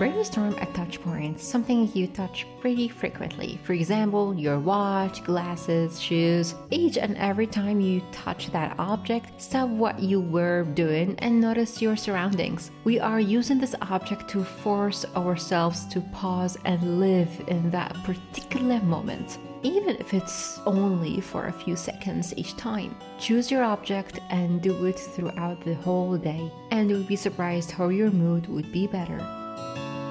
Brainstorm a touch point, something you touch pretty frequently. For example, your watch, glasses, shoes. Each and every time you touch that object, stop what you were doing and notice your surroundings. We are using this object to force ourselves to pause and live in that particular moment, even if it's only for a few seconds each time. Choose your object and do it throughout the whole day, and you'll be surprised how your mood would be better.